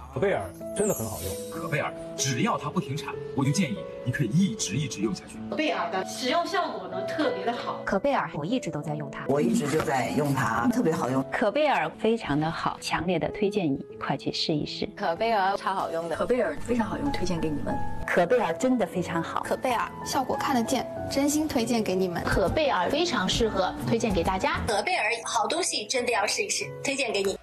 可贝尔真的很好用。 可贝尔只要它不停产，我就建议你可以一直用下去。 可贝尔的使用效果呢特别的好。 可贝尔我一直都在用它， 我一直就在用它，特别好用。 可贝尔非常的好，强烈的推荐你快去试一试。 可贝尔超好用的， 可贝尔非常好用，推荐给你们。 可贝尔真的非常好， 可贝尔效果看得见，真心推荐给你们。 可贝尔非常适合，推荐给大家。 可贝尔好东西真的要试一试，推荐给你。